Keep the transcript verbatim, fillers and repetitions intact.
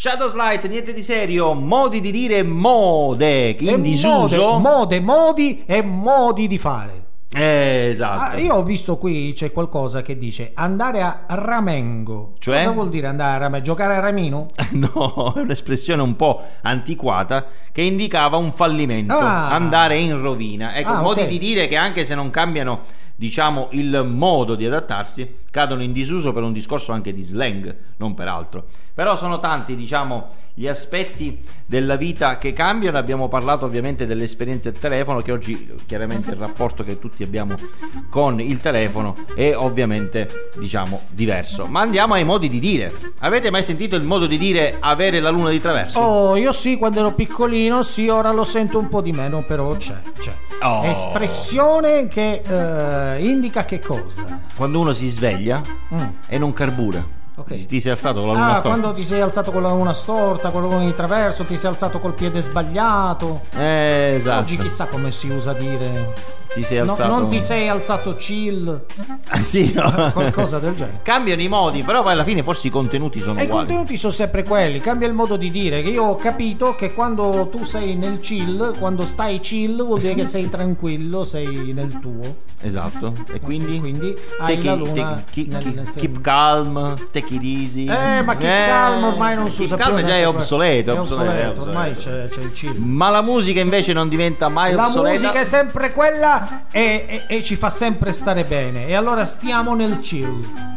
Shadows Light, niente di serio, modi di dire mode in E disuso. Mode, mode, modi e modi di fare. Eh, esatto. Ah, io ho visto qui c'è qualcosa che dice andare a ramengo. Cioè? Cosa vuol dire andare a ramengo? Giocare a ramino? No, è un'espressione un po' antiquata che indicava un fallimento, Ah. andare in rovina. Ecco, Ah, modi ok. di dire che anche se non cambiano, diciamo, il modo di adattarsi, cadono in disuso per un discorso anche di slang, non per altro. Però sono tanti, diciamo, gli aspetti della vita che cambiano. Abbiamo parlato ovviamente dell'esperienza del telefono, che oggi chiaramente il rapporto che tutti abbiamo con il telefono è ovviamente, diciamo, diverso. Ma andiamo ai modi di dire. Avete mai sentito il modo di dire avere la luna di traverso? Oh, io sì, quando ero piccolino, sì, ora lo sento un po' di meno, però c'è, c'è. Oh. Espressione che eh, indica che cosa? Quando uno si sveglia Mm. e non carbura. Ok. Ti sei alzato con la luna Ah, storta. quando ti sei alzato con la luna storta, con la luna di traverso, ti sei alzato col piede sbagliato. Eh, esatto. Oggi chissà come si usa dire. Ti sei No, alzato. non ti sei alzato chill, Ah, sì, no. qualcosa del genere. Cambiano i modi, però poi alla fine forse i contenuti sono E i uguali. contenuti sono sempre quelli, cambia il modo di dire. Che io ho capito che quando tu sei nel chill, quando stai chill, vuol dire che sei tranquillo, sei nel tuo. Esatto. E quindi? Quindi hai Take la it- luna take- keep, nel- keep- nel segno. keep calm, take it easy. Eh, ma keep calm ormai non si keep usa più. calm già è neanche- obsoleto, è obsoleto, obsoleto, ormai obsoleto. c'è, c'è il chill. Ma la musica invece non diventa mai La obsoleta. musica è sempre quella e, e- e ci fa sempre stare bene. E allora stiamo nel chill.